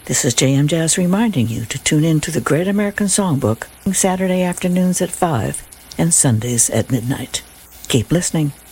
This is JM Jazz reminding you to tune in to the Great American Songbook Saturday afternoons at 5 and Sundays at midnight. Keep listening.